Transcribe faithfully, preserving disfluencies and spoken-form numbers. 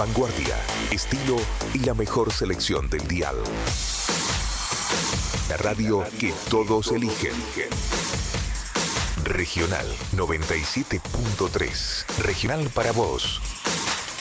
vanguardia, estilo y la mejor selección del dial. La radio que todos eligen. Regional noventa y siete punto tres. Regional para vos.